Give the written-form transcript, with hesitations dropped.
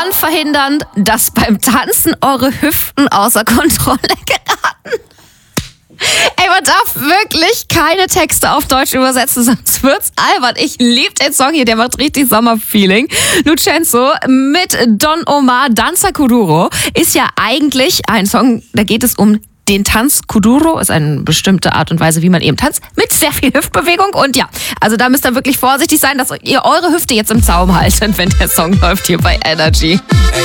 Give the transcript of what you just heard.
kann verhindern, dass beim Tanzen eure Hüften außer Kontrolle geraten. Ey, man darf wirklich keine Texte auf Deutsch übersetzen, sonst wird's albern. Ich liebe den Song hier, der macht richtig Sommerfeeling. Lucenzo mit Don Omar, Danza Kuduro, ist ja eigentlich ein Song, da geht es um den Tanz. Kuduro ist eine bestimmte Art und Weise, wie man eben tanzt, mit sehr viel Hüftbewegung. Und ja, also da müsst ihr wirklich vorsichtig sein, dass ihr eure Hüfte jetzt im Zaum haltet, wenn der Song läuft hier bei Energy.